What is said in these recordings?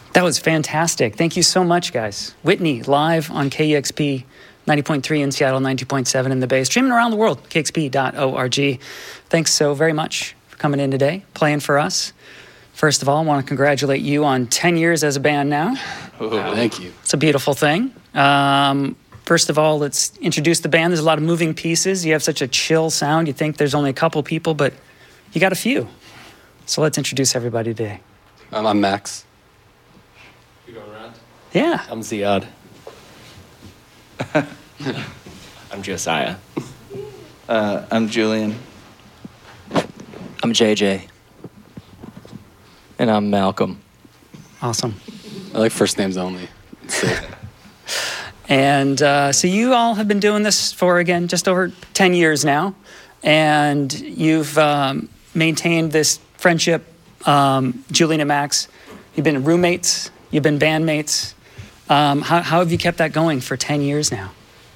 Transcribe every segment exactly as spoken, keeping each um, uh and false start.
That was fantastic. Thank you so much, guys. Whitney, live on K E X P ninety point three in Seattle, ninety point seven in the Bay. Streaming around the world, K X P dot org. Thanks so very much for coming in today, playing for us. First of all, I want to congratulate you on ten years as a band now. Oh, thank you. It's a beautiful thing. Um, first of all, let's introduce the band. There's a lot of moving pieces. You have such a chill sound. You think there's only a couple people, but you got a few. So let's introduce everybody today. Um, I'm Max. You going around? Yeah. I'm Ziad. I'm Josiah. Uh, I'm Julian. I'm J J. And I'm Malcolm. Awesome. I like first names only. And uh, so you all have been doing this for, again, just over ten years now. And you've um, maintained this friendship, um, Julian and Max. You've been roommates. You've been bandmates. Um, how, how have you kept that going for ten years now?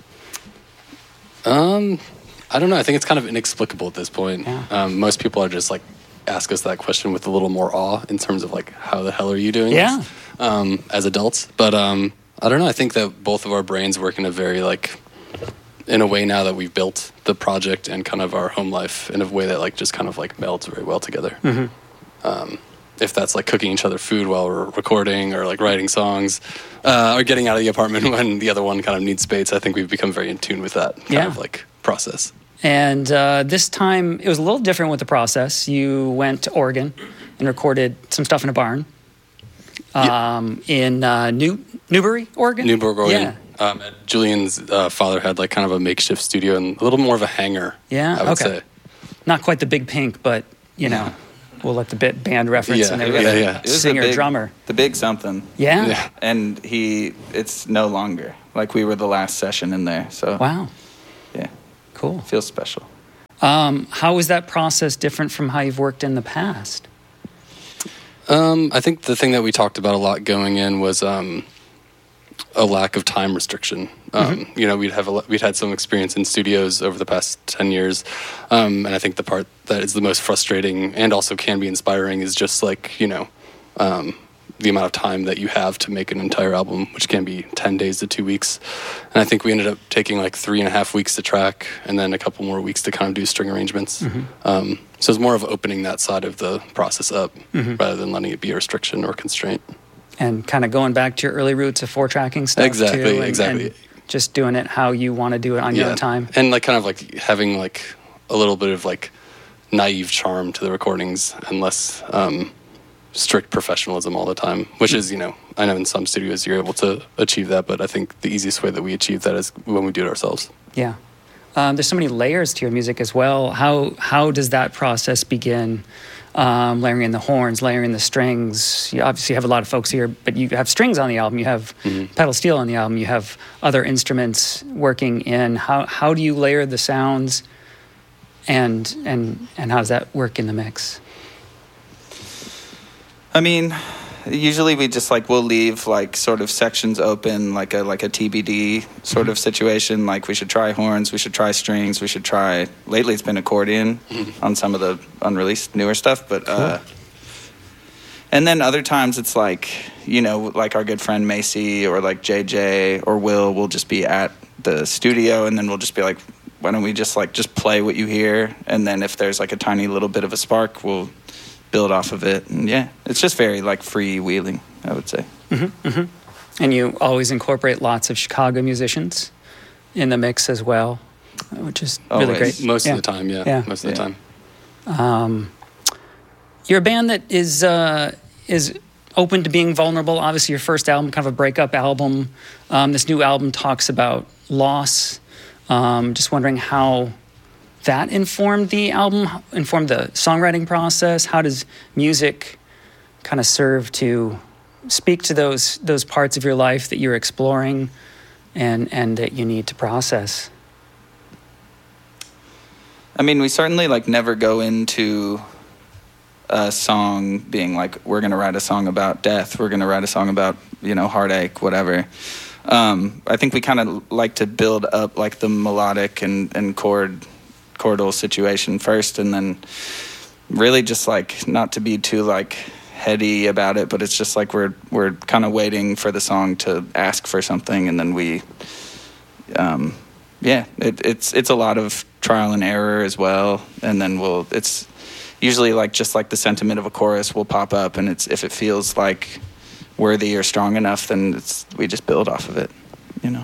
Um, I don't know. I think it's kind of inexplicable at this point. Yeah. Um, most people are just like, ask us that question with a little more awe in terms of like, how the hell are you doing Yeah. this um, as adults? But um, I don't know. I think that both of our brains work in a very like, in a way now that we've built the project and kind of our home life in a way that like just kind of like melds very well together. Mm-hmm. Um, if that's like cooking each other food while we're recording or like writing songs uh, or getting out of the apartment when the other one kind of needs space, I think we've become very in tune with that kind Yeah. of like process. And uh, this time, it was a little different with the process. You went to Oregon and recorded some stuff in a barn um, yeah. in uh, New Newbury, Oregon? Newburgh, Oregon. Yeah. Um, Julian's uh, father had like kind of a makeshift studio and a little more of a hangar, Yeah, I would okay. say. Not quite the Big Pink, but, you know, we'll let the bit band reference Yeah, and yeah, everything. yeah. It was the Singer, big- drummer. The big something. Yeah? Yeah. And he, it's no longer. Like we were the last session in there. So, Wow. yeah, Cool. feels special. Um, how is that process different from how you've worked in the past? Um, I think the thing that we talked about a lot going in was um, a lack of time restriction. Um, Mm-hmm. You know, we'd have a, lo- we'd had some experience in studios over the past ten years, um, and I think the part that is the most frustrating and also can be inspiring is just like you know um, the amount of time that you have to make an entire album, which can be ten days to two weeks. And I think we ended up taking like three and a half weeks to track, and then a couple more weeks to kind of do string arrangements. Mm-hmm. Um, so it's more of opening that side of the process up Mm-hmm. rather than letting it be a restriction or constraint. And kind of going back to your early roots of four tracking stuff Exactly, too, and, exactly. and just doing it how you want to do it on your own time. And like kind of like having like a little bit of like naive charm to the recordings and less um, strict professionalism all the time, which is, you know, I know in some studios you're able to achieve that, but I think the easiest way that we achieve that is when we do it ourselves. Yeah. Um, there's so many layers to your music as well. How how does that process begin? Um, layering in the horns, layering the strings. You obviously have a lot of folks here, but you have strings on the album. You have Mm-hmm. pedal steel on the album. You have other instruments working in. How how do you layer the sounds, and and and how does that work in the mix? I mean, usually we just like we'll leave like sort of sections open, like a like a T B D sort of situation. Like we should try horns, we should try strings, we should try. Lately, it's been accordion on some of the unreleased newer stuff, but. Uh, and then other times it's like you know, like our good friend Macy or like J J or Will will just be at the studio, and then we'll just be like, why don't we just like just play what you hear, and then if there's like a tiny little bit of a spark, we'll build off of it. And yeah, it's just very like freewheeling, I would say. Mm-hmm, mm-hmm. And you always incorporate lots of Chicago musicians in the mix as well, which is really Always. great. Most Yeah. of the time, yeah. Yeah. Most of the Yeah. time. Um, you're a band that is uh, is open to being vulnerable. Obviously, your first album, kind of a breakup album. Um, this new album talks about loss. Um, just wondering how that informed the album, informed the songwriting process. How does music kind of serve to speak to those those parts of your life that you're exploring and and that you need to process? I mean, we certainly like never go into a song being like, we're going to write a song about death. We're going to write a song about, you know, heartache, whatever. Um, I think we kind of like to build up like the melodic and, and chord, chordal situation first, and then really just like not to be too like heady about it, but it's just like we're we're kind of waiting for the song to ask for something, and then we, um, yeah, it, it's it's a lot of trial and error as well, and then we'll it's usually like just like the sentiment of a chorus will pop up, and it's if it feels like worthy or strong enough, then it's we just build off of it, you know.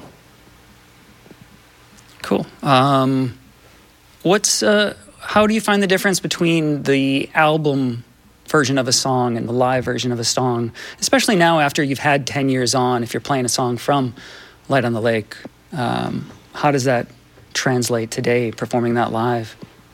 Cool. Um, what's uh, how do you find the difference between the album version of a song and the live version of a song, especially now after you've had ten years on? If you're playing a song from Light on the Lake, um, how does that translate today, performing that live?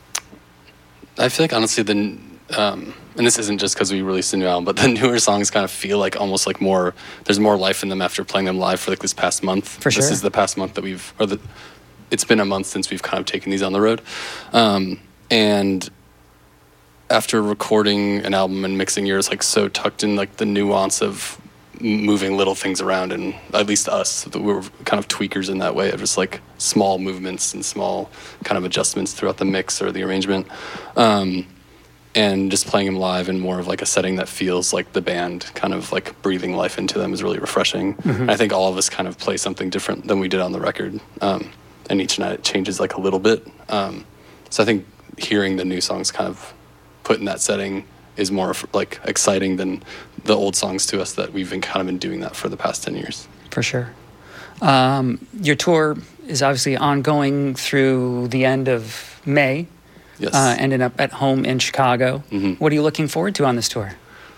I feel like honestly, the um, and this isn't just because we released a new album, but the newer songs kind of feel like almost like more. There's more life in them after playing them live for like this past month. For sure. This is the past month that we've, or the. It's been a month since we've kind of taken these on the road, um, and after recording an album and mixing yours, like so tucked in like the nuance of moving little things around, and at least us, we were kind of tweakers in that way of just like small movements and small kind of adjustments throughout the mix or the arrangement, um, and just playing them live in more of like a setting that feels like the band kind of like breathing life into them is really refreshing. Mm-hmm. And I think all of us kind of play something different than we did on the record. Um, and each night it changes like a little bit. Um, so I think hearing the new songs kind of put in that setting is more like exciting than the old songs to us that we've been kind of been doing that for the past ten years. For sure. Um, your tour is obviously ongoing through the end of May. Yes. Uh, ending up at home in Chicago. Mm-hmm. What are you looking forward to on this tour?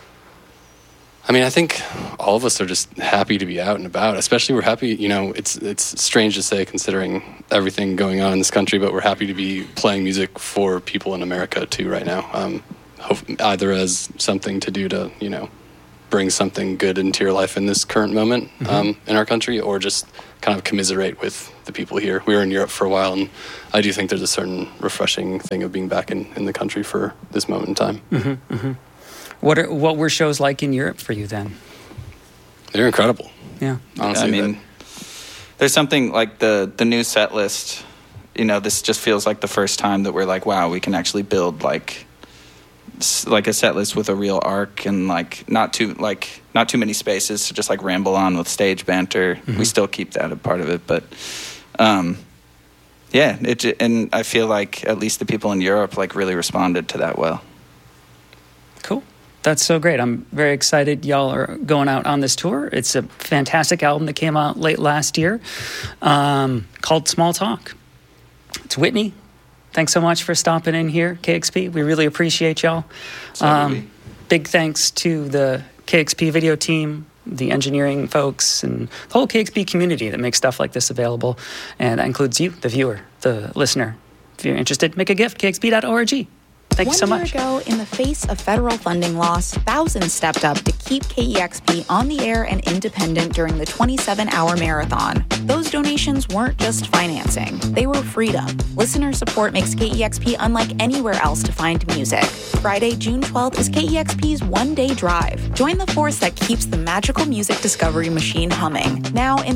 I mean, I think all of us are just happy to be out and about. Especially, we're happy. You know, it's it's strange to say considering everything going on in this country, but we're happy to be playing music for people in America too right now. Um, hope, either as something to do to you know bring something good into your life in this current moment mm-hmm. um, in our country, or just kind of commiserate with the people here. We were in Europe for a while, and I do think there's a certain refreshing thing of being back in, in the country for this moment in time. Mm-hmm, mm-hmm. What are, what were shows like in Europe for you then? They're incredible. Yeah. Honestly, I mean, that. There's something like the, the new set list, you know, this just feels like the first time that we're like, wow, we can actually build like like a set list with a real arc and like not too like not too many spaces to just like ramble on with stage banter. Mm-hmm. We still keep that a part of it, but um, yeah, it and I feel like at least the people in Europe like really responded to that well. Cool. That's so great. I'm very excited y'all are going out on this tour. It's a fantastic album that came out late last year um, called Small Talk. It's Whitney. Thanks so much for stopping in here, K X P. We really appreciate y'all. Um, big thanks to the K X P video team, the engineering folks, and the whole K X P community that makes stuff like this available. And that includes you, the viewer, the listener. If you're interested, make a gift, k x p dot org. Thank you so much. One year ago, in the face of federal funding loss, thousands stepped up to keep K E X P on the air and independent during the twenty-seven hour marathon. Those donations weren't just financing. They were freedom. Listener support makes K E X P unlike anywhere else to find music. Friday, June twelfth is K E X P's one-day drive. Join the force that keeps the magical music discovery machine humming. Now in